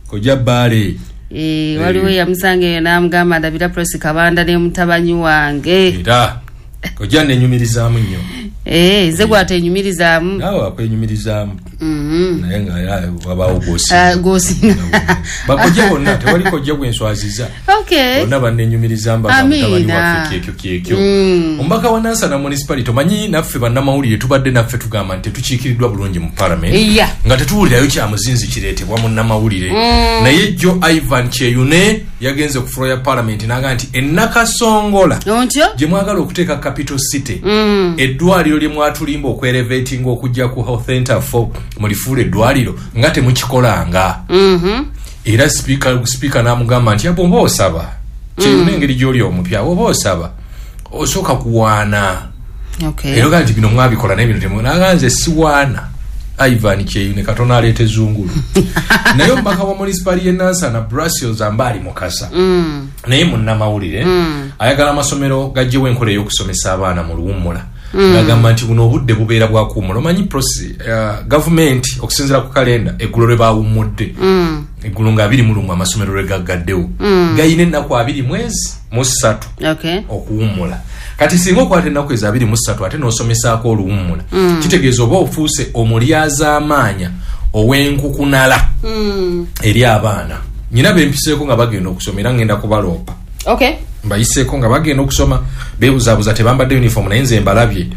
koja bale waliwo yamusange namugamba ndabira Press Kabanda ne mutabanyi wange era koja nenyumirizamu nnyo ze gwate nyumirizamu nawe akwenyumirizamu naye nga wabawo gosi bakoja bonna tewali kojja gwenswaziza bonna bannenyumirizamu bamutabanyi waffe kyekyo ombaka wa Nansana municipality omanyi naffe bannamawulire tubadde naffe tugamba nti tukiikiriddwa bulungi mu parliament nga tetuwulirayo kyamuzinzi kireetebwa munnamawulire naye jjo Ivan Kyeyune yagenze ku floor ya parliament n'agamba nti ennakasongola gye mwagala okuteeka capital city eddwaliro lye mwatulimba okwerevetinga okujja ku health center for mulifuule eddwaliro nga temukikolanga era speaker n'amugamba nti abomba osaba Kyeyune engeri gy'oli omupya oba osaba osooka kuwaana era gaa nti bino mwabikola naye bino temunaganze siwaana Ivan Kyeyune Katonda aleete zungulu naye omubaka wa municipality y'e Nansana Brussels Ambali Mukasa naye munnamawulire ayagala amasomero gajjewo enkola ey'okusomesa abaana mu luwummula n'agamba nti buno obudde bubeera bwa kuwummula omanyi gavumenti okusinziira ku kalenda eggulo lwe baawummudde eggulu nga 21 amasomero lwe gaggaddewo gayina ennaku 23 okuwummula kati singa okwata ennaku ezo 23 ate n'osomesaako oluwummula kitegeeza oba ofuuse omulyaza amaanya ow'enkukunala eri abaana nyina bempiseeko nga bagenda okusoma era ngenda kubaloopa mbayiseeko nga bagenda okusoma beebuzaabuza tebambadde uniform naye nze mbalabye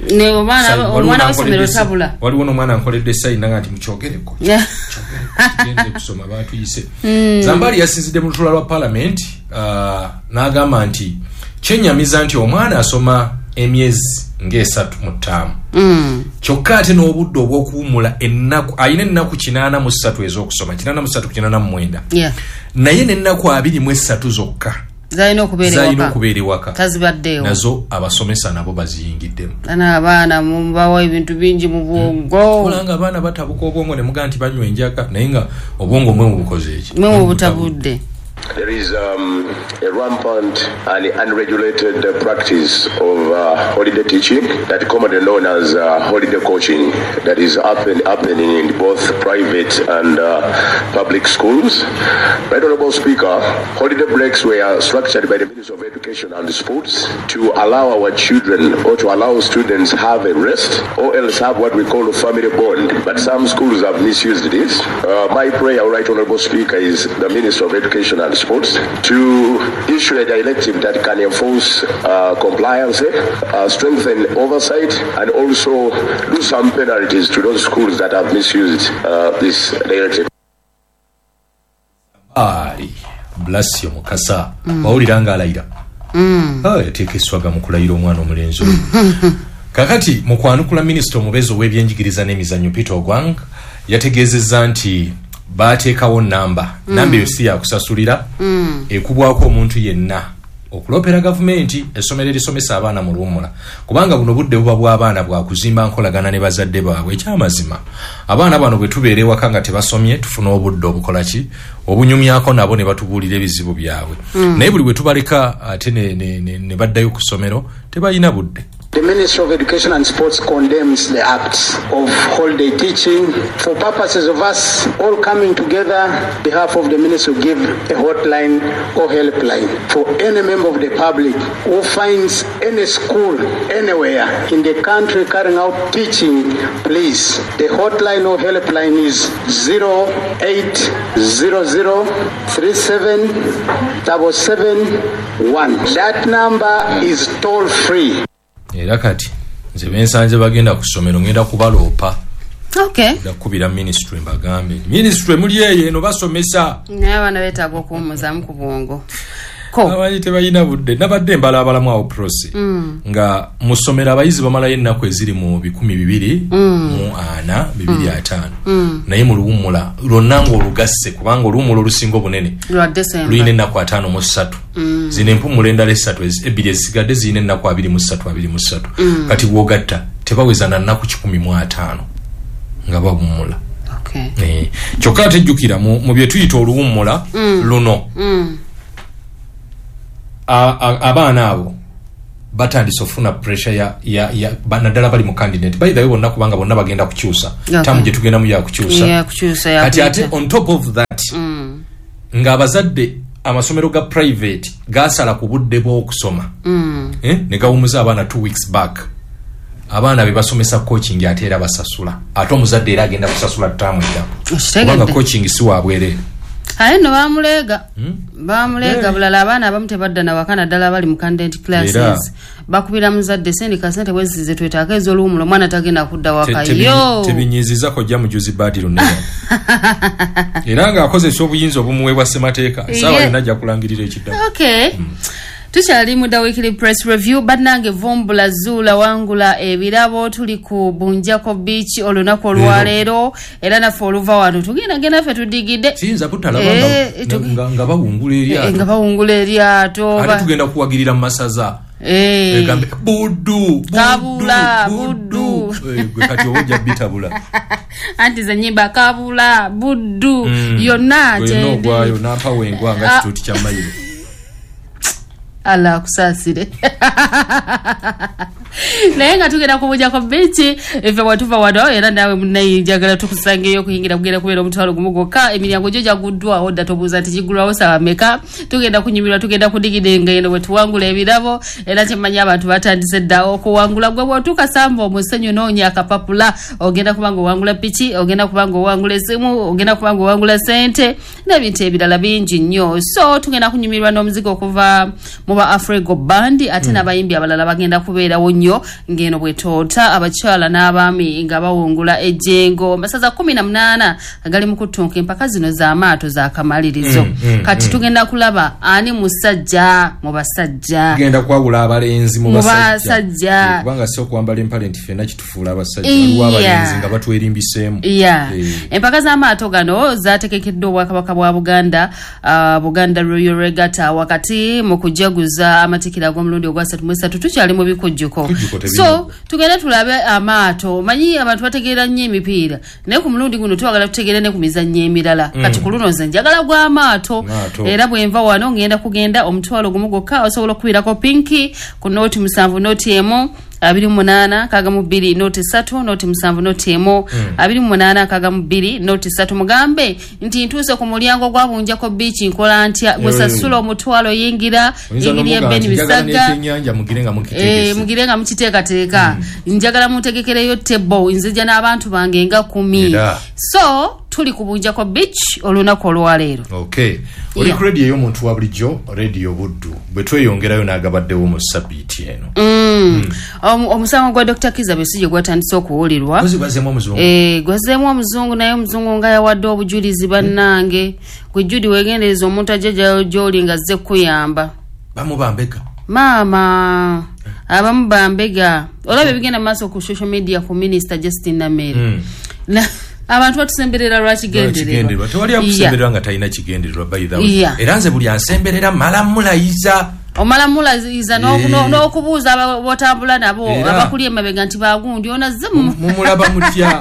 waliwo n'omwana nkoledde sayina nga nti mukyogereko tugenze kusoma baatuyise Zambali yasinzidde mu lutula lwa parliament n'agamba nti kyenyamiza nti omwana asoma emyezi nga 3 kyokka ate n'obudde obw'okuwummula ayina ennaku 83 ez'okusoma 83 naye n'ennaku 23 zokka zalina okubeera ewaka tazibaddeewo nazo abasomesa nabo baziyingiddemu abaana mubawa ebintu bingi mu bwongo kulanga abaana batabuka obwongo ne mugaa nti banywa enjaka naye nga obwongo mwe mubukoze eki mwe mubutabudde. There is a rampant and unregulated practice of holiday teaching that is commonly known as holiday coaching that is happening in both private and public schools. Right, Honorable Speaker, holiday breaks were structured by the Ministry of Education and Sports to allow our children or to allow students have a rest or else have what we call a family bond. But some schools have misused this. My prayer, right, Honorable Speaker, is the Ministry of Education and Sports to issue a directive that can enforce compliance, strengthen oversight, and also do some penalties to those schools that have misused this directive. Bless you, Mukasa. Bawuliranga alayira. Yateekeswaga mu kulayira omwana omulenzi oyo. Kakati mu kwanukula minisita omubeezi ow'ebyenjigiriza n'emizannyo Peter Ogwang yategeezezza nti baateekawo namba eyo si yakusasulira ekubwako omuntu yenna okulopera gavumenti essomero erisomesa abaana mu luwummula kubanga buno budde buba bw'abaana bwa kuzimba nkolagana ne bazadde baabwe ekyamazima abaana bano bwe tubeera ewaka nga tebasomye tufuna obudde obukola ki obunyumyako nabo ne batubuulira ebizibu byabwe naye buli bwe tubaleka ate ne baddayo ku ssomero tebalina budde. The Ministry of Education and Sports condemns the acts of holiday teaching. For purposes of us all coming together, on behalf of the Ministry, to give a hotline or helpline for any member of the public who finds any school anywhere in the country carrying out teaching, please. The hotline or helpline is 0800-3777-1. That number is toll free. Era kati nze bensanje bagenda ku ssomero ngenda kubaloopa ndakubira ministry mbagambe ministry muli eno basomesa naye abaana beetaaga okuwummuzamu ku bwongo abayi tebalina budde nabadde mbalaabalamu awo prosi nga mu ssomero abayizi bamalayo ennaku eziri mu 2,425 naye mu luwummula lwonna ng'olugasse kubanga oluwummula olusinga obunene lulina ennaku 53 zino empumula endala 3 ebbiri ezisigadde zirina ennaku 23 kati bw'ogatta tebaweza na nnaku 15 nga bawummula kyokka atejjukira mu bye tuyita oluwummula luno abaana abo batandise ofuna pressure ya naddala bali mu candidate by the way bonna kubanga bonna bagenda kukyusa tamu gye tugenda mu ya kukyusa kati ate on top of that ng'abazadde amasomero ga private gasala ku budde bw'okusoma ne gawumuza abaana 2 weeks back abaana be basomesa coaching ate era basasula ate omuzadde era agenda kusasula ttaamu era kubanga coaching si wabwerere aye no bamulega bulala abaana abamu tebadda na wakana ddala bali mu candidate classes bakubira muzadde sendika sente bwezize twetaaga ez'oluwumulo omwana tagenda kudda wakayo tebinyiziza kojja mujuzi badiro ne era ng'akozesa obuyinza obumuweebwa ssemateeka essaawa yonna ajja kulangirira ekiddamu okay tukyali mu The Weekly Press Review bannange vumbula zuula wangula ebirabo tuli ku Bunjako Beach olunaku olwaleero era naffe oluva wano tugenda ffe tudigidde siyinza kutalaba nga bawungula eryato ate tugenda kuwagirira mu masaza egambe buddu kati ojja bitabula anti za nyimba kabula buddu yonna ogwayo nampa wengwa nga kituuti kya mayiro ala kusasire naye nga tugenda kubujako bichi efe watuva wano era nawe munayinjagala tukusangeyo kuyingira kugenda kubeera omutwalo gumugoka emiryango gyo gyaguddwa odda tobuuza nti kigulwawo sawa meka tugenda kunyumirwa tugenda kudigida ngendo bwe tuwangula ebirabo era kyemanya abantu batandise dda okuwangula gwe bw'otuuka samba omusenyu noonya akapapula ogenda kubanga owangula piki ogenda kubanga owangula esimu ogenda kubanga owangula sente n'ebintu ebirala bingi nnyo so tugenda kunyumirwa n'omuzigo okuva mu ba Afrigo Band ate n'abayimbi abalala bagenda kubeerawo nnyo ngeno bwetoota abakyala n'abaami nga bawungula ejjengo masaza 18 agali mu kutunka empaka zino za maato za kamalirizo kati tugenda kulaba ani musajja mu basajja tugenda kwawula abalenzi mu basajja kubanga sio kwambala empale nti fena kitufuula abasajja aliwo abalenzi nga batwerimbiseemu empaka za maato gano zategekeddwa Obwakabaka bwa Buganda Buganda Royal Regatta wakati mu kujaguza amatikira ag'omulundi ogwasatu mu esatu tukyali mu bikujjuko so tugenda tulabe amaato manyi abantu bategeera nnyo emipiira naye ku mulundi guno twagala tutegeera ne ku mizannyo emirala kati ku luno nze njagala gw'amaato era bwenva wano ngenda kugenda omutwalo gumu gwokka osobola okubirako pinki ku nooti 7 nooti emu 28 kagamu 2 nooti 3 nooti 7 nooti emu 28 kagamu 2 nooti 3 mugambe nti ntuuse ku mulyango gwa Bunjako Beach nkola ntya gwesasula omutwalo yingira engiri ebeni bisaga mugirenga mukiteekateeka njagala mutegekereyo tebo nzija n'abantu bange nga 10 so tuli ku Bunjako Beach olunaku olwaleero okay oli radio y'omuntu wa bulijjo radio Buddu bwe tweyongerayo n'agabaddewo mu sabbiiti eno omusango gwa Dr. Kizza Besigye gwatandise okuwulirwa gwazeemu omuzungu naye omuzungu nga yawadde obujulizi bannange gwe Judy wegendereza omuntu ajja gy'oli nga azze kuyamba bamubambega maama abamu bambega olaba ebigenda maaso ku social media ku Minister Justin Namere abantu batusemberera lwakigendererwa tewali akusemberera nga talina kigendererwa by the way era nze buli ansemberera malamulayiza omalamulayiza n'okubuuza botambula nabo abakuli emabega nti bagundi onazze mumulaba mutya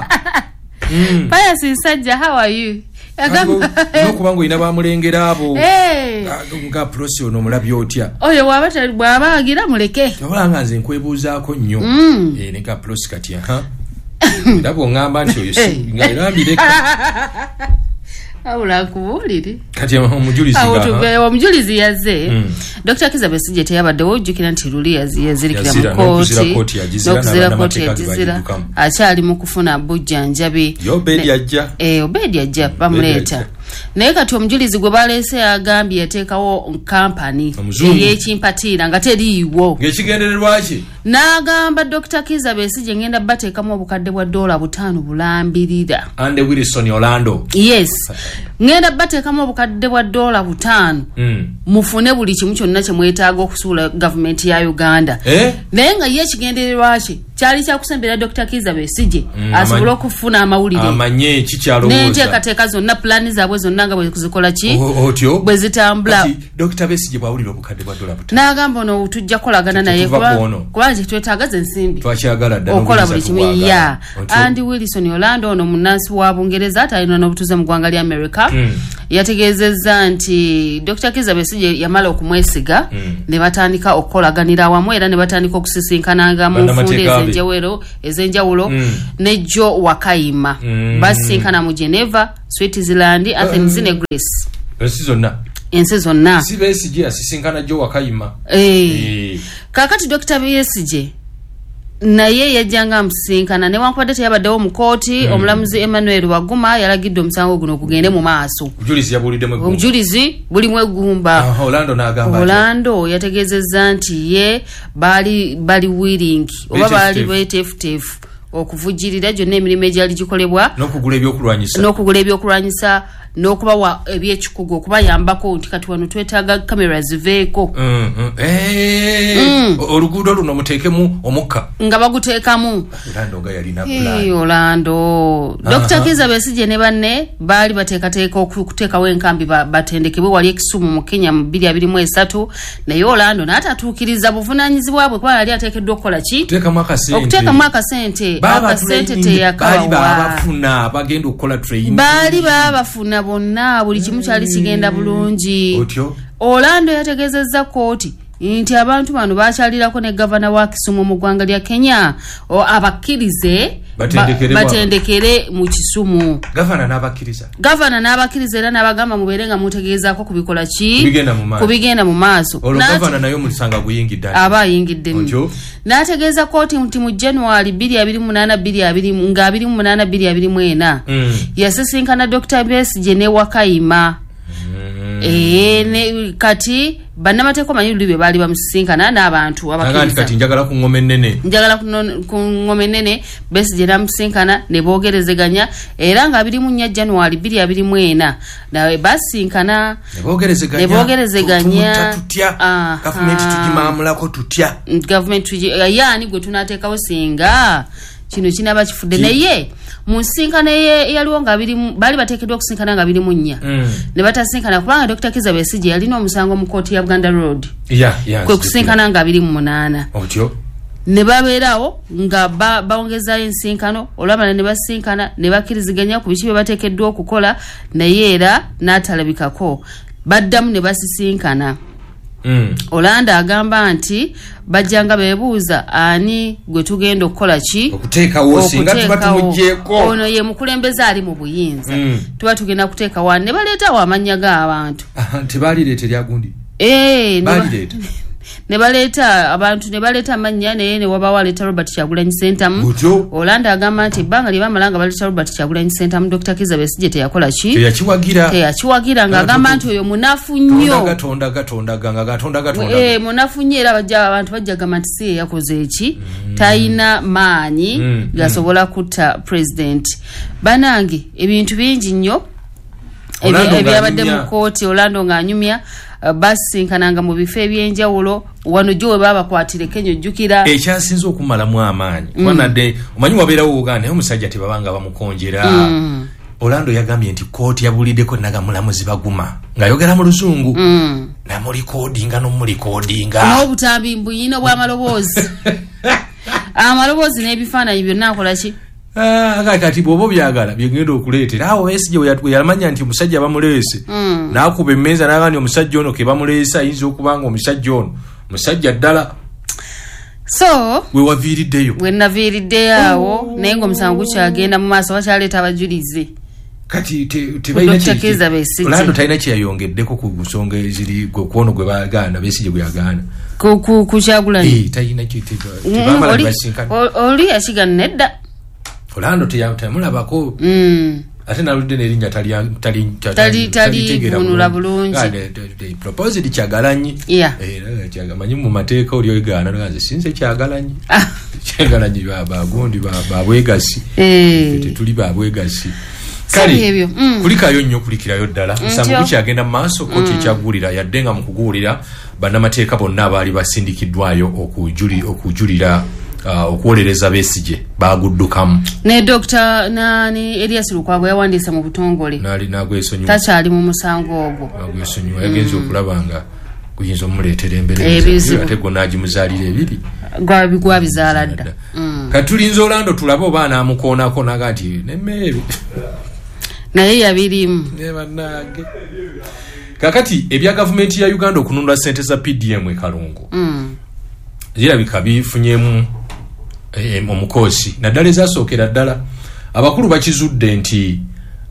Pius Nsajja how are you nokubanga oyina bamulengera abo nga prosi ono omulabye otya oyo bw'aba agira muleke obalanga nze nkwebuuzaako nnyo nga prosi kati ndaba oŋŋamba nti oyo nga era mbireka awula kubuulire kati omujulizi yazze Dr. Kizza Besigye teyabaddewo ojjukira nti luli yazirikira mu kooti n'okuzira kooti yagizira akyali mu kufuna bujjanjabi Obedi ajja bamuleeta naye kati omujulizi gwe baleese yagambye yateekawo kampani ey'ekimpatiira nga teriiwo ng'ekigendererwa ki n'agamba Dr. Kizza Besigye ngenda bateekamu obukadde bwa $5 bulambirira Andy Wilson Orlando yes ngenda bateekamu obukadde bwa $5 mufune buli kimu kyonna kye mwetaaga okusuula gavumenti ya Uganda naye nga ye ekigendererwa ki kyali kyakusembera Dr. Kizza Besigye asobola okufuna amawulire amanye kikyalowooza n'enteekateeka zonna pulaani zaabwe zonna nga bwe zikola ki bwe zitambula Dr. Besigye bwawulira obukadde bwa $5 n'agamba ono tujja kukolagana naye kubanga twetaaga ensimbi twakyagala dda okola buli kimu ya Andy Wilson Orlando ono munnansi wa Bungereza ate alina n'obutuuze mu ggwanga lya America yategeezezza nti Dr. Kizza Besigye yamala okumwesiga ne batandika okukolaganira awamu era ne batandika okusisinkananga mu nfuuda ez'enjawulo ne Joe Wakayima basinkana mu Geneva, Switzerland, Athens ne Greece ensi zonna si Besigye asisinkana jo Wakayima kakati Dr. Besigye naye yajjanga msinkana newankubadde teyabaddewo mu kooti omulamuzi Emmanuel Waguma yalagidde omusango guno gugende mu maaso obujulizi bulimu eggumba Orlando yategezezza nti ye bali willing oba bali betefutefu okuvujjirira gyonna emirimu egyali gikolebwa n'okugula ebyokulwanyisa n'okubawa ebyekikugu okubayambako nti kati wano twetaaga kamera ziveeko oluguudo luno muteekemu omukka nga baguteekamu Orlando Dr. Kizza Besigye ne banne baali bateekateeka okuteekawo enkambi batendekebwe wali Kisumu mu Kenya mu 2023 naye Orlando n'atatuukiriza buvunaanyizibwa bwe kuba yali ateekeddwa okukola ki okuteekamu akasente teyakabawa baali babafuna bonna buli kimu kyali kigenda bulungi Orlando yategezezza kooti nti abantu bano bakyalirako ne gavana wa Kisumu mu ggwanga lya Kenya abakkirize batendekere mu Kisumu gavana n'abakkiriza era n'abagamba mubeere nga mutegeezaako kubikola ki kubigenda mu maaso gavana nayo mulisanga guyingidde aba ayingidde n'ategeeza kooti nti mu January 2028 yasisinkana Dr. Besigye ne Wakayima kati bannamateeko manyi luli baali bamusisinkana n'abantu abakkiriza kati njagala ku ngome nnene Besigye n'amusisinkana ne boogerezeganya era nga 24 January 2024 nawe basinkana ne boogerezeganya gavumenti tugimaamulako tutya yaani gwe tunaateekawo singa kino kinaba kifudde naye musinkana yaliwo nga bali bateekeddwa okusinkana nga 24 ne batasinkana kubanga Dr. Kizza Besigye yalina omusango mu kooti ya Buganda Road kwe kusinkana nga 28 ne babeerawo nga bawongezayo ensinkano olwamala ne basinkana ne bakkiriziganya ku biki bye bateekeddwa okukola naye era n'atalabikako baddamu ne basisinkana Orlando agamba nti bajjanga beebuuza ani gwe tugenda okukola ki okuteekawo singa tuba tumuggyeko ono ye mukulembeze ali mu buyinza tuba tugenda kuteekawo ne baleetawo amannya g'abantu tebalireeta eryagundi balireeta ne baleeta abantu ne baleeta amannya naye ne wabawo aleeta Robert Kyagulanyi Ssentamu Orlando agamba nti ebbanga lye baamalanga baleeta Robert Kyagulanyi Ssentamu Dr. Kizza Besigye teyakola ki teyakiwagira ng'agamba nti oyo munafu nnyo munafu nnyo era abantu bajja gamba nti si yakoze eki talina maanyi gasobola kutta president banange ebintu bingi nnyo ebyabadde mu kooti Orlando ng'anyumya basinkananga mu bifo ebyenjawulo wano gyo we babakwatire Kenya ojjukira ekyasinze okumalamu amaanyi kwanadde omanyi wabeerawo Uganda naye omusajja tebabanga bamukonjera Orlando yagambye nti kooti yabuliddeko nagamulamuzi Baguma ng'ayogera mu Luzungu namulikoodinga n'omulikoodinga n'obutambi mbuyino bw'amaloboozi amaloboozi n'ebifaananyi byonna akola ki kati bwobo byagala byegenda okuleetera awo Besigye we yamanya nti omusajja bamuleese n'akuba emmeeza n'agamba nti omusajja ono ke bamuleese ayinza okuba nga omusajja ono musajja ddala so we waviiriddeyo we naviiriddeyo awo naye ng'omusango gukyagenda mu maaso bakyaleeta abajulizi kati tebalina talina kyeyayongeddeko ku nsonga eziri kwono gwe baagaana Besigye gwe yagaana ku Kyagulanyi talina kyetebamala basinkana oli yakigaana nedda Orlando temulabako ate naludde n'erinnya taligunula bulungi proposed Kyagulanyi manyi mu mateeka oli oyigaana nze sinze Kyagulanyi Kyagulanyi bagundi babwegasi tetuli babwegasi kale kulikayo nnyo kulikirayo ddala musango gukyagenda mu maaso kooti ekyaggulira yadde nga mu kuguwulira bannamateeka bonna abaali basindikiddwayo okujulira okuwolereza Besigye baguddukamu ne Dr. Elias Lukwago yawandiisa mu butongole nagwesonyiwa takyali mu musango ogwo nagwesonyiwa yagenza okulaba nga guyinza omuleetera embere ate gonna agimuzaalira ebiri gwabizaala dda katulinza Orlando tulabe oba anaamukoonaakonaga nti nemmeeru naye yabirimu nebannange kakati ebya gavumenti ya Uganda okununula ssente za PDM Kalungu zirabika bifunyemu omukoosi naddala ezasookera ddala abakulu bakizudde nti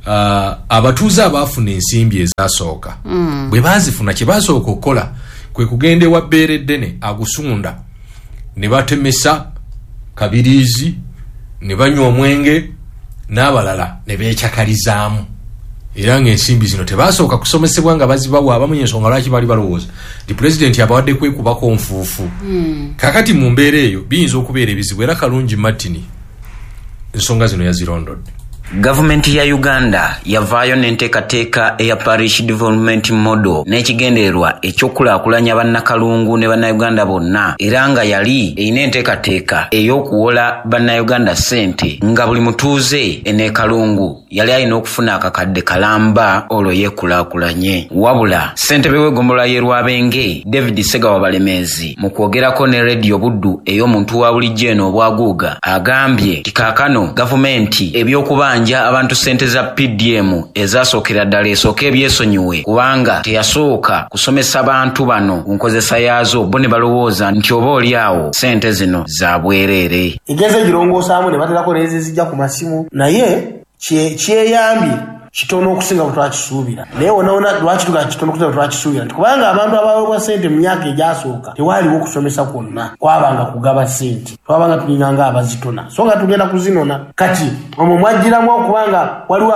abatuuze abaafuna ensimbi ezasooka bwe baazifuna kye basooka okukola kwe kugenda ewa bbeere ddene agusunda ne batemesa kabiriizi ne banywa omwenge n'abalala ne beekyakalizaamu era ng'ensimbi zino tebasooka kusomesebwa nga bazibawa abamu ensonga lwaki bali balowooza nti pulezidenti abawadde kwekubako nfuufu kakati mu mbeera eyo biyinza okubeera ebizibu era kalungi Martin ensonga zino yazirondodde. Gavumenti ya Uganda yavaayo n'enteekateeka eya parish development model n'ekigendererwa ekyokulaakulanya bannakalungu ne bannayuganda bonna era nga yali erina enteekateeka ey'okuwola bannayuganda ssente nga buli mutuuze eneekalungu yali alina okufuna akakadde kalamba olwo yeekulaakulanye. Wabula ssentebe w'eggombolola y'e Rwabenge David Segawa Balemeezi mu kwogerako ne Radio Buddu ey'omuntu wa bulijjo eno Obwaguuga agambye nti kaakano gavumenti eby'okuba abantu sente za PDM ezasookera ddala esooka ebyesonyiwe kubanga teyasooka kusomesa bantu bano ku nkozesa yaazo bo ne balowooza nti oba oliawo sente zino za bwereere. Egenze girongosaamu ne baterako n'ezizijja ku masimu naye kyeyambye kitono okusinga bwe twakisuubira naye wonaona lwaki tuga kitono okusinga bwe twakisuubira nti kubanga abantu abaweebwa ssente mu myaka egyasooka tewaaliwo okusomesa kwonna kwabanga kugaba ssente twabanga tulinganga abazitona so nga tugenda kuzinona kati omwo mwajjiramu okubanga waliwo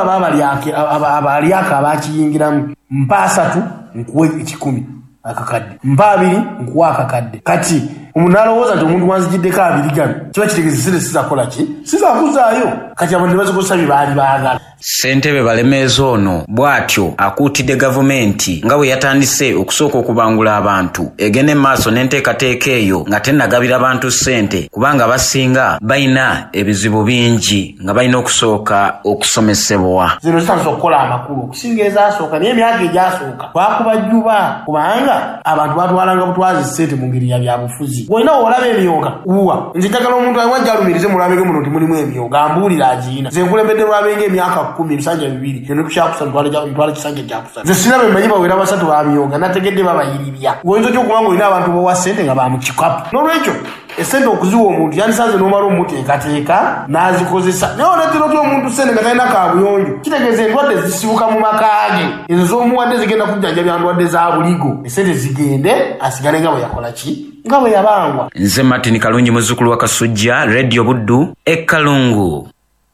abalyaka abakiyingiramu mpa 3 nkuwe 10 akakadde mpa 2 nkuwa akakadde kati omunalowooza nti omuntu wanzigiddeko 2 gano kiba kitegeeza sente sizakola ki sizakuzaayo kati abantu tebazikozesa bye baali baagala. Ssentebe Balemeezi ono bw'atyo akuutidde gavumenti nga bwe yatandise okusooka okubangula abantu egende maaso n'enteekateeka eyo nga tennagabira bantu ssente kubanga basinga balina ebizibu bingi nga balina okusooka okusomesebwa. Zino zitandise okukola amakulu okusinga ezasooka naye emyaka egyasooka twakuba jjuba kubanga abantu batwalanga butwazi ssente mu ngeri ya byabufuzi. Olina olaba emyoga uwa nze njagala omuntu awajja alumirize mu Lwabenge muno nti mulimu emyoga ambuulira agiina nze nkulembedde Lwabenge emyaka 10 bisanja 2 eno kushakusa ntwala kisanja kyakusa nze sirabe mmanyi bawera basatu babyoga nategedde babayiribya ngoyinza kyokubanga olina abantu bawa ssente nga bamukikapu n'olwekyo esente okuziwa omuntu yandisanze n'omala omuteekateeka n'azikozesa naye oletera otya omuntu ssente nga talina kaabuyonjo kitegeeza endwadde zisibuka mu makaage ezo z'omuwadde zigenda kujjanjabya ndwadde za buligo esente zigende asigale nga bwe yakola ki nga bwe yabangwa. Nze Martin Kalungi muzzukulu wa Kasujja Radio Buddu Kalungu.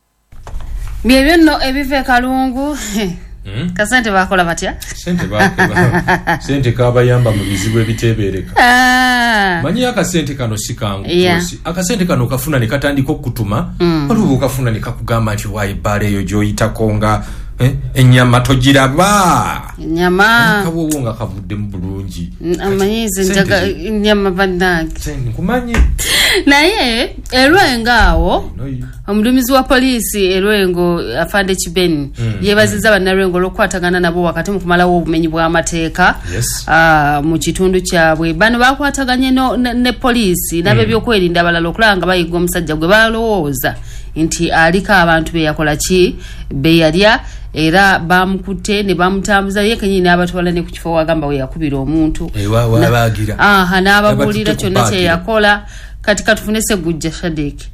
Byebyo nno ebive Kalungu kasente bakola batya sente kabayamba mu bizibu ebiteebereka manyi akasente kano sikangu akasente kano kafuna ne katandika okutuma waliwo okafuna ne kakugamba nti wayi bbala eyo gy'oyitako nga ennyama togiraba ennyama kawowo nga kavuddemu bulungi amanyize njaga ennyama bannange nkumanyi naye Erwengo awo omuduumizi wa poliisi Erwengo Afande Kibeni yeebazizza bannarwengo olw'okukwatagana nabo wakati mu kumalawo obumenyi bw'amateeka mu kitundu kyabwe. Bano bakwataganye ne poliisi n'ab'ebyokwerinda abalala okulaba nga bayiga omusajja gwe balowooza nti aliko abantu be yakola ki be yalya era bamukutte ne bamutambuza ye kenyini n'abatwala ne ku kifo wagamba we yakubira omuntu n'ababuulira kyonna kye yakola. Kati katufune Segujja Shadeki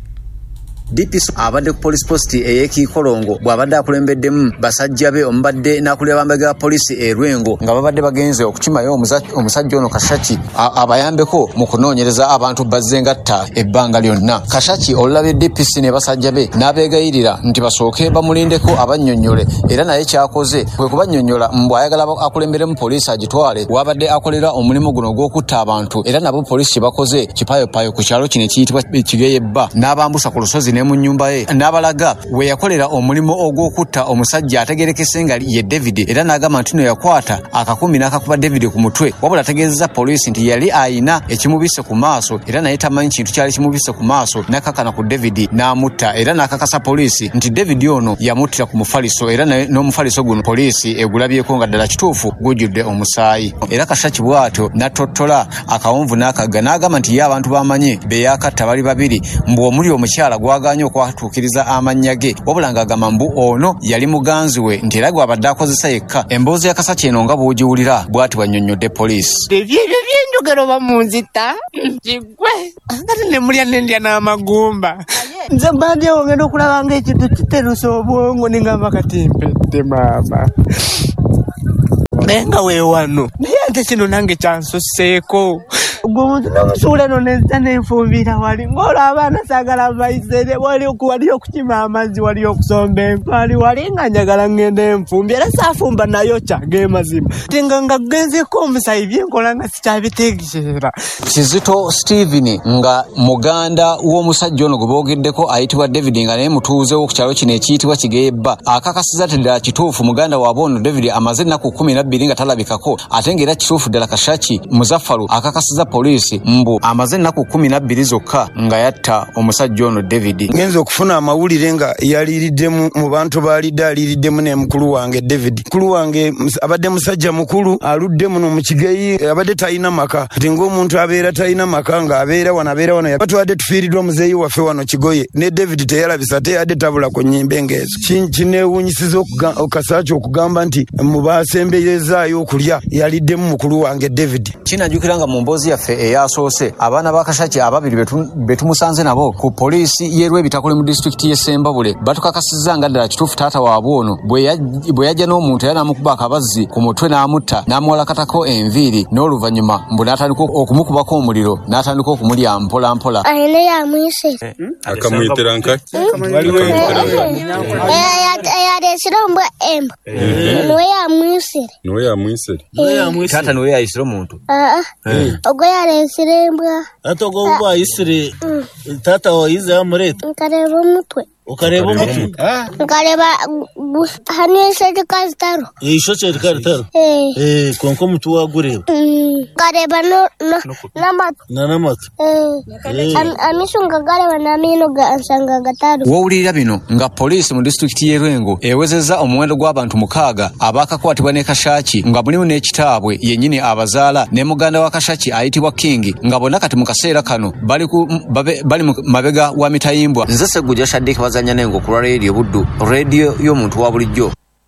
DPS abadde ku police post ey'Ekikolongo bw'abadde akulembeddemu basajja be omubadde n'akulira bambega ga poliisi Erwengo nga babadde bagenze okukimayo omusajja ono Kashaki abayambeko mu kunoonyereza abantu bazze ngatta ebbanga lyonna. Kashaki olulabye DPS ne basajja be n'abeegayirira nti basooke bamulindeko abannyonnyole era naye kyakoze kwe kubannyonnyola mbw'ayagala akulemberemu poliisi agitwale wabadde akolera omulimu guno ogw'okutta abantu era nabo poliisi bakoze kipayopayo ku kyalo kino ekiyitibwa Kigeyebba n'abambusa ku lusozi mu nyumba ye n'abalaga we yakolera omulimu ogw'okutta omusajja ategerekese nga ye David era n'agamba nti no yakwata akakumi n'akakuba David ku mutwe wabula ategeezezza poliisi nti yali ayina ekimubise ku maaso era naye tamanyi kintu kyali kimubise ku maaso n'akakana ku David n'amutta era n'akakasa poliisi nti David ono yamuttira ku mufaliso era n'omufaliso guno poliisi egulabyeko nga ddala kituufu gujjudde omusaayi era Kashaki bw'atyo n'attottola akawonvu n'akagga n'agamba nti ye abantu bamanye be yakatta bali babiri mbu omuli omukyala gwaganye okwatuukiriza amannya ge wabula ng'agamba mbu ono yali muganzi we nti era gwe abadde akozesa yekka. Emboozi ya Kashaki eno nga bw'ogiwulira bw'ati bwannyonnyodde poliisi. Ebyo byenjogero bamunzita kigwe ngati ne mulya n'endya n'amagumba nze mbadde ogenda okulaba ng'ekintu kiterusa obwongo ningamba kati mpedde maama naye nga weewano naye ate kino nange kyansusseeko gwe omuntu nomusuula no nezza nenfumbira wali ng'olwo abaana saagala mbaisere wali okukima amazzi wali okusomba enkwali wali nga njagala ngenda enfumbi era saafumba nayo kyage mazima tinga nga genzeko omusayi byenkola nga sikyabitegeera. Kizito Stephen nga muganda w'omusajja ono gwe boogeddeko ayitibwa David nga naye mutuuze w'oku kyalo kino ekiyitibwa Kigeeba akakasiza ddala kituufu muganda waabwe ono David amaze ennaku 12 nga talabikako ate ng'era kituufu ddala Kashaki Muzaffaru akakasiza poliisi mbu amaze ennaku 12 zokka nga yatta omusajja ono David. Ngenza okufuna amawulire nga yaliriddemu mu bantu baalidde aliriddemu ne mukulu wange David. Mukulu wange abadde musajja mukulu aludde muno mu Kigeyi abadde talina maka ati ng'omuntu abeera talina maka nga abeera wano batwadde tufiiriddwa muzeeyi waffe wano Kigoye ne David teyalabisa teyadde tabula ku nnyimbe ng'ezo. Kineewuunyisiza okasaaki okugamba nti mu baasemberezaayo okulya yaliddemu mukulu wange David. Kinajjukira nga mu mboozi yaffe eyasoose abaana ba Kashaki ababiri betumusanze nabo ku poliisi y'Erwebitakole mu disitulikiti y'e Ssembabule batukakasizza nga ddala kituufu taata waabwe ono bwe yajja n'omuntu era n'amukuba akabazzi ku mutwe n'amutta n'amuwalakatako enviiri n'oluvannyuma mbu n'atandika okumukubako omuliro n'atandika okumulya mpola mpola. Ayine yamwise akamuyitira nka yaresire ombwa emba niwe yamwisire taata niwe yayisire omuntu ogwo yaresire embwa ate ogwo bwayisire taata wayize amureta nkareba umutwe nkareba hano ishoche kazitaro ishoche kazitaro konko mutu wagureba nkareba n'amatu amisunga gareba n'amino gansanga gataro. Wowulira bino nga poliisi mu disitulikiti y'e Lwengo ewezezza omuwendo gw'abantu 6 abaakakwatibwa ne Kashaki nga mulimu n'ekitaabwe yennyini abazaala ne muganda wa Kashaki ayitibwa King nga bonna kati mu kaseera kano bali mu mabega wa mitayimbwa. Nze Sseggujja Shaddika bazanya nengo ku radio Buddu radio y'omuntu wa bulijjo.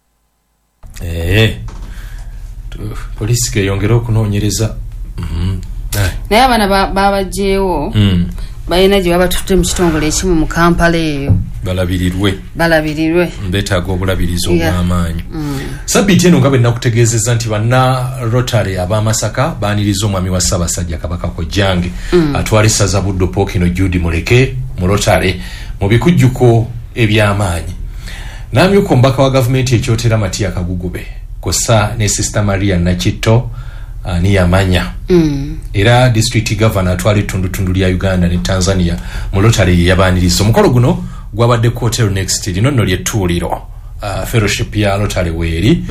Poliisi keyongera okunoonyereza naye abaana babagyewo balina gye babatutte mu kitongole ekimu mu Kampala eyo balabirirwe beetaaga obulabirizi obw'amaanyi. Sabbiiti eno nga bwe nakutegeezezza nti banna Rotary ab'Amasaka baaniriza omwami wa Ssaabasajja Kabaka Kojjange atwala essaza Buddu Pookino Judy Muleke mu Rotary mu bikujjuko eby'amaanyi. N'amyuka omubaka wa gavumenti ekyotera Matiya Kagugube kosa ne Sister Maria Nakitto niyamanya era district governor atwala ettundutundu lya Uganda ne Tanzania mu Rotary yabaniriza. Omukolo guno gwabadde ku Hotel Next lino nno lyettuuliro fellowship ya Rotary weeri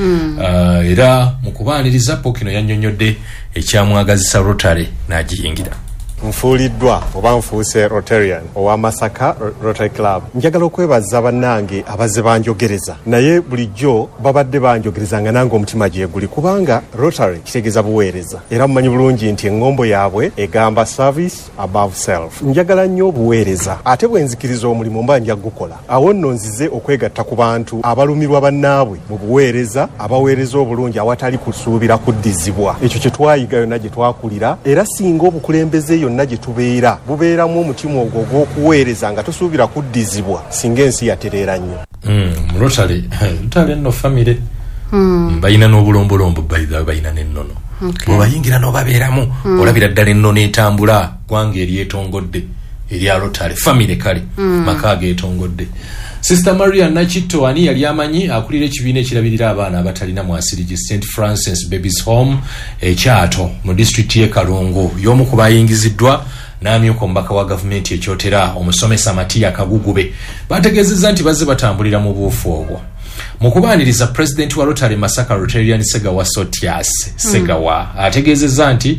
era mu kubaaniriza Pookino yannyonnyodde ekyamwagazisa Rotary n'agiyingira. Nfuuliddwa oba nfuuse Rotarian owa Masaka Rotary Club. Njagala okwebaza bannange abazze banjogereza naye bulijjo babadde banjogereza nga nange omutima gye guli kubanga Rotary kitegeeza buweereza era mumanyi bulungi nti eŋŋombo yaabwe egamba service above self. Njagala nnyo obuweereza ate bwe nzikiriza omulimu mba nja gukola awo nno nzize okwegatta ku bantu abalumirwa bannaabwe mu buweereza abaweereza obulungi awatali kusuubira kuddizibwa. Ekyo kye twayiga yonna gye twakulira era singa obukulembeze yonna gye tubeera bubeeramu omutima ogwo ogw'okuweereza nga tosuubira kuddizibwa singa ensi yatereera nnyo. Mu Rotary nno famire balina n'obulombolombo balina n'ennono bwe bayingira n'obabeeramu olabira ddala ennono etambula gwanga eryetongodde erya Rotary famire kale maka geetongodde. Sister Maria Nakitto ani yali amanyi akulira ekibiina ekirabirira abaana abatalina mwasirigi St. Francis Babies Home ekyato mu district y'e Kalungu y'omu ku bayingiziddwa n'amyuka omubaka wa gavumenti ekyotera omusomesa Matiya Kagugube bategeezezza nti bazze batambulira mu buufu obwo. Mu kubaaniriza President wa Rotary Masaka Rotarian Segawa Sotias Segawa ategeezezza nti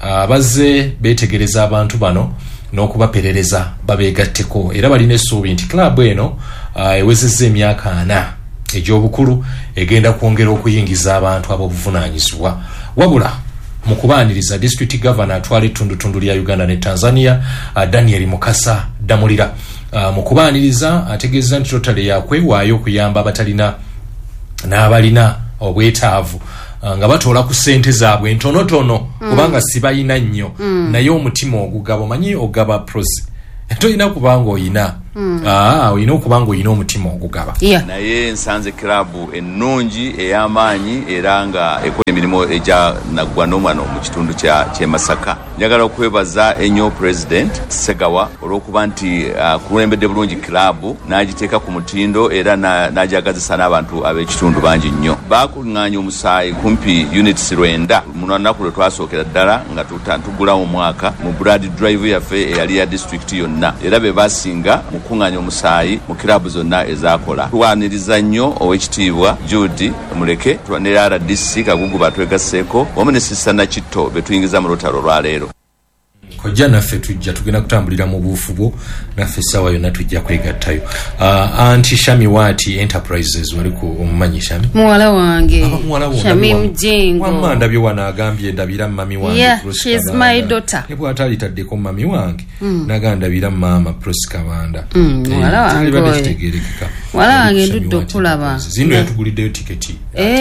bazze beetegereza abantu bano n'okubaperereza babeegatteko era balina essuubi nti club eno ewezezza emyaka 4 egy'obukulu egenda kwongera okuyingiza abantu ab'obuvunaanyizibwa. Wabula mu kubaaniriza district governor atwala ettundutundu lya Uganda ne Tanzania Daniel Mukasa Damulira mu kubaaniriza ategeeza nti Rotary yakwewaayo okuyamba abatalina n'abalina obwetaavu nga batoola ku ssente zaabwe entonotono kubanga sibayina nnyo naye omutima ogugaba manyi ogaba prosi toyina kubanga oyina olina okuba ng'olina omutima ogugaba. Naye nsanze kirabu ennungi ey'amaanyi era nga ekola emirimu egya naggwa n'omwana mu kitundu ky'e Masaka. Njagala okwebaza ennyo President Segawa olw'okuba nti kulembedde bulungi kirabu n'agiteeka ku mutindo era n'agyagazisa n'abantu ab'ekitundu bangi nnyo. Baakuŋŋaanya omusaayi kumpi units 9 mu nnaku lwe twasookera ddala nga tugula mu mwaka mu blood drive yaffe eyali ya district yonna era be basinga mu kuŋŋaanya omusaayi mu kirabu zonna ezaakola. Tuwaniriza nnyo ow'ekitiibwa Judy Muleke ne RDC Kagugu batwegasseeko wamu ne Sista Nakitto betuyingiza mu lutalo lwaleero. Kojja naffe tujja tugenda kutambulira mu buufu bwo naffe essaawa yonna tujja kwegattayo. Anti Shami Wati Enterprises wali ku omumanyi Shami? Muwala wange Shami Mjengo wamma ndabye wanaagambye ndabira mami wange she is my daughter. Ne bw'ataalitaddeko mami wange naga ndabira mama Prosika Banda. Muwala wange muwala wange ndudde okulaba zino yatuguliddeyo tiketi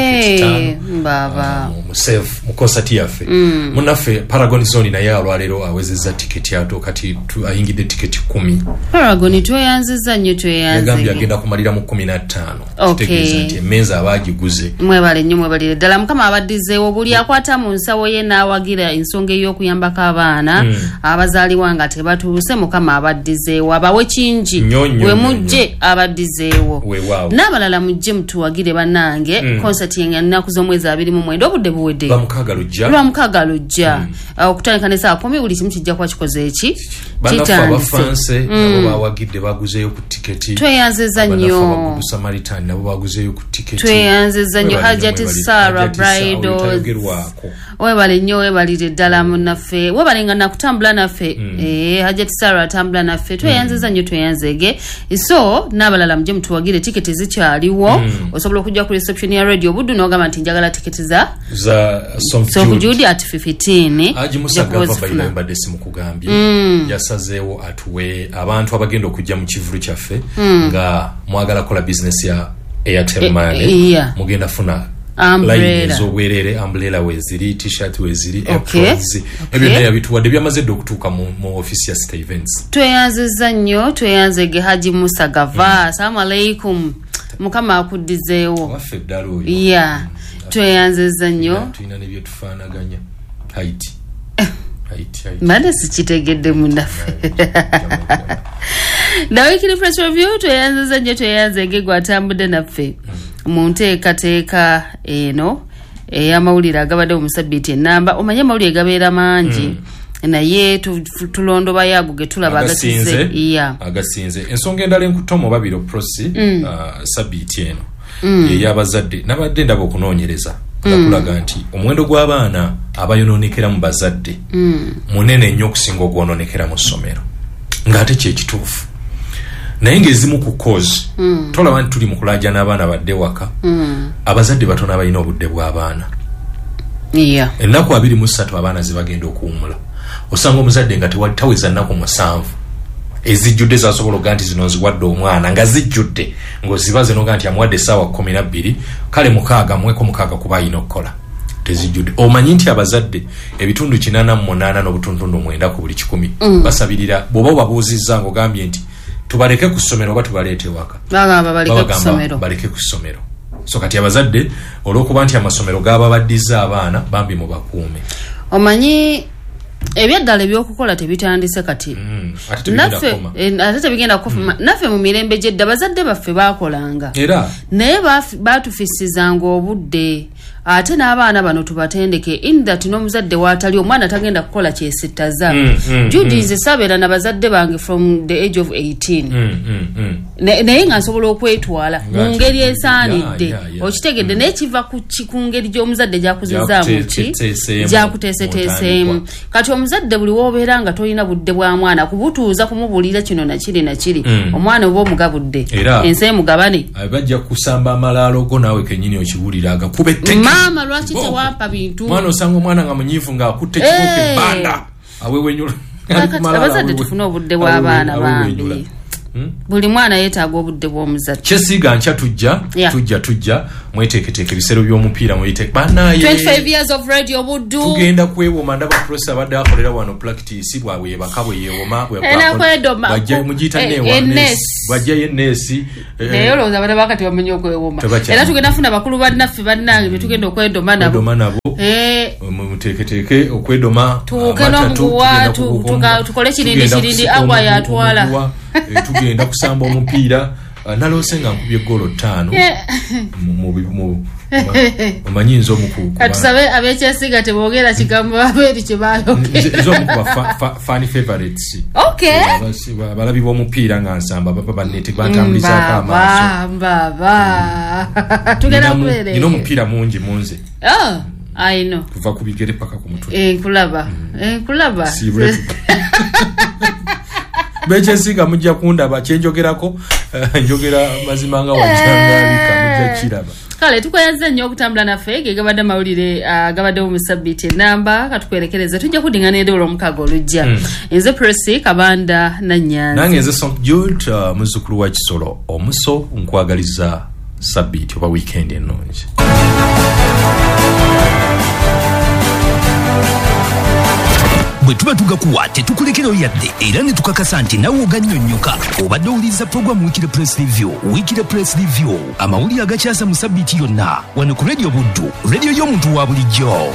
baba mu konsati yaffe munaffe Paragon Zone naye alwaleero awezezza tiketi ato kati ayingidde tiketi 10. Paragon tweyanziza nnyo yagambye agenda kumalira mu 15. Kitegeeza nti emmeeza abagiguze. Mwebale nnyo mwebalire ddala Mukama abaddizeewo buli akwata mu nsawo ye n'awagira ensonga ey'okuyambako abaana abazaaliwa nga tebatuuse Mukama abaddizeewo abawe kingi we mujje abaddizeewo n'abalala mujje mutuwagire bannange konsati ennaku z'omwezi 29 obudde buwedde lwa mukaaga lujja okutandika ne saa 10 buli kimu kijja kuba kikoze eki kitandise nabo bawagidde baguzeeyo ku tiketi. Tweyanziza nnyo Samaritan nabo baguzeeyo ku tiketi. Tweyanziza nnyo Hajati Sarah Bridals webale nnyo webalire ddala munnaffe webalenga nakutambula naffe Hajati Sarah atambula naffe tweyanziza nnyo tweyanzege so n'abalala muje mutuwagire tiketi zikyaliwo osobola okujja ku reception ya radio buddu n'ogamba nti njagala tiketi za Judy at 15 Haji Musa Gava mbadde simukugambye yasazeewo atuwe abantu abagenda okujja mu kivulu kyaffe nga mwagala kola business ya Airtel Money mugenda funa line ez'obwerere umbrella weziri t-shirt weziri aprons ebyo naye bituwadde byamaze dde okutuuka mu office ya State Events. Tweyanziza nnyo tweyanzege Haji Musa Gava assalamu alaikum Mukama akuddizeewo waffe ddala oyo tweyanziza nnyo tulina nebye tufaanaganya Haiti Mada sikitegedde munaffe na weekly press review tweyanziza nnyo tweyanzege gwatambudde naffe mu nteekateeka eno ey'amawulire agabadde mu Sabbiiti ennamba omanye amawulire gabeera mangi naye tulondobayo ago ge tulaba agasinze ensonga endala enkutomo babiro prosi Sabbiiti eno ey'abazadde nabadde ndaba okunoonyereza kulaga nti omuwendo gw'abaana abayonoonekera mu bazadde munene nnyo okusinga ogwonoonekera mu ssomero ng'ate kyekituufu naye ng'ezimu ku cause tolaba nti tuli mu kulaaja n'abaana badde waka abazadde batono abalina obudde bw'abaana ennaku 23 abaana ze bagenda okuwumula osanga omuzadde nga taweza nnaku 7 ezijjudde zasobola okuga nti zino nziwadde omwana nga zijjudde ng'oziba zinoga nti amuwadde essaawa 12 kale 6 mweko 6 kuba alina okukola tezijjudde. Omanyi nti abazadde ebitundu 88 n'obutundu 9 ku buli 100 basabirira bw'oba babuuzizza ng'ogambye nti tubaleke ku ssomero oba tubaleete waka baleke ku ssomero. So kati abazadde olw'okuba nti amasomero g'ababaddiza abaana bambi mu bakuume. Omanyi ebyaddala ebyokukola tebitandise kati naffe ate tebigenda kufuma naffe mu mirembe gyedda bazadde baffe baakolanga naye baatufisizanga obudde ate n'abaana bano tubatendeke in that n'omuzadde waatali omwana tagenda kukola kyesittaza Judy nze sabeera na bazadde bange from the age of 18 naye nga nsobola okwetwala mu ngeri esaanidde okitegedde naye kiva ku ngeri gy'omuzadde gyakuzizaamu ki gyakuteeseteeseemu kati omuzadde buli woobeera nga tolina budde bwa mwana kubutuuza kumubuulira kino nakiri nakiri omwana oba omugabudde ensi emugabane bajja kusamba amalaalo go naawe kennyini okiwulira agakube maama lwaki tewampa bintu mwana osanga omwana nga munyiivu ng'akutte kibuke banda awewenyula abazadde tufuna obudde bw'abaana bambi buli mwana yeetaaga obudde bw'omuzadde kyesiga nkya tujja mweteeketeeke ebisero by'omupiira muyite banaye 25 years of radio buddu tugenda kwewoma ndaba professor abadde akolera wano practice bwabwe yebaka bwe yewoma bwajja mugiyita bwajjayo enneesi naye olowooza bana bakati bamenye okwewoma era tugenda funa bakulu bannaffe bannange be tugenda okwedoma nabo muteeketeeke okwedoma tukole kirindi awa yatwala tugenda kusamba omupiira nalose nga nkubye golo 5 omanyinza omukuku katusabe abekyesiga teboogera kigambo abeeri kye bayogeezomukuba funny favorites balabi b'omupiira nga nsamba bannete bantambulizaako amaaso tugenda kubeera nina omupiira mungi munze I know kuva ku bigere paka ku mutwe nkulaba bekyesiga mujja kundaba kyenjogerako njogera mazima nga wajangalika mujja kiraba kale tukweyanza nnyo okutambula naffe gegabadde amawulire gabaddewo mu sabbiiti ennamba katukwerekereza tujja kuddingana edoola omukago olujja nze Presi Kabanda Nanyanzi nange nze St Jude muzzukulu wa Kisolo omuso nkwagaliza sabbiiti oba weekend ennungi. bwe tuba tugakuwa tetukulekera yadde era ne tukakasa nti nawe ogannyonnyoka obadde owuliriza puroguramu Weekly Press Review amawulire agakyasa mu sabbiiti yonna wano ku Radio Buddu radio y'omuntu wa bulijjo.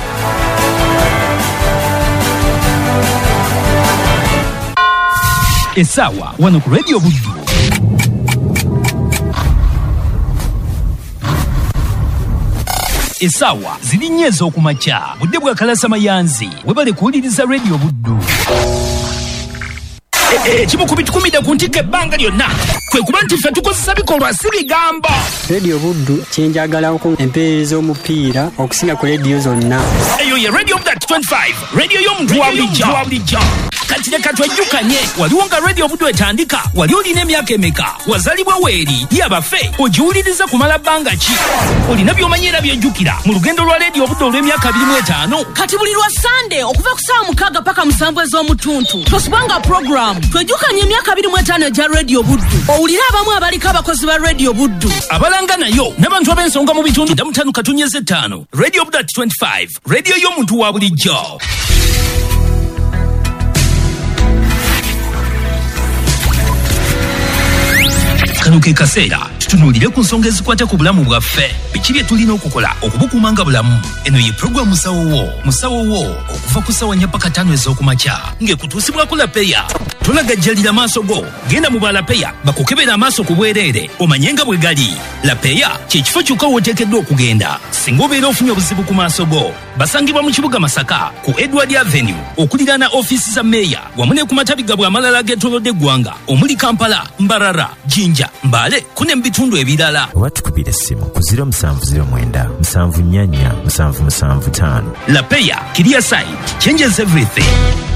Essaawa wano ku Radio Buddu Essaawa ziri nnyo ez'okumakya budde bwa kalasa mayanzi webale kuwuliriza Radio Buddu. Kimu kubitumida ku ntikko ebbanga lyonna kwe kuba nti ffe tukozesa bikolwa si bigambo. Radio Buddu kyenjagalako empeereza omupiira okusinga ku rediyo zonna. Eyo ye Radio Buddu 25 radio y'omuntu wa bulijjo. Kati leka twejjukanye waliwo nga Radio Buddu etandika wali olina emyaka emeka wazalibwa weeri yabaffe ogiwuliriza kumala bbanga ki olina by'omanyi era byejjukira mu lugendo lwa Radio Buddu olw'emyaka 25 kati buli lwa Sunday okuva ku ssaawa 6 paka 7 ez'omutuntu tosubanga program twejjukanye emyaka 25 egya Radio Buddu owulire abamu abaliko abakozi ba Radio Buddu abalanga nayo n'abantu ab'ensonga mu bitundu 5 Radio Buddu 25 radio y'omuntu wa bulijjo. Kano ke kaseera tutunuulire ku nsonga ezikwata ku bulamu bwaffe biki bye tulina okukola okubukuuma nga bulamu. Eno ye puroguramu musawo wo okuva ku ssaawa 4 paka 5 ez'okumakya ng'ekutuusibwako Lapeya. Tolagajjalira maaso go genda mu Balapeya bakukebera amaaso ku bwereere omanye nga bwe gali. Lapeya kye kifo kyokka w'oteekeddwa okugenda singa obeera ofunye obuzibu ku maaso go. Basangibwa mu kibuga Masaka ku Edward Avenue okuliraana ofiisi za meeya wamu ne ku matabi gabwe amalala ageetoolodde eggwanga omuli Kampala, Mbarara, Jinja, Mbale kune mu bitundu ebirala. Watukubira essimu ku 0709 744 775. Lapeya Kiria Side changes everything.